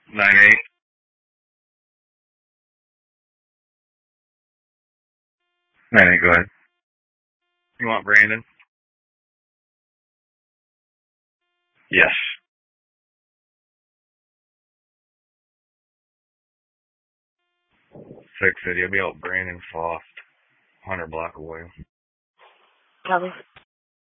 9-8. 9-8, go ahead. You want Brandon? Yes. 6 city. You'll be out Brandon Foft, 100 block away. Copy.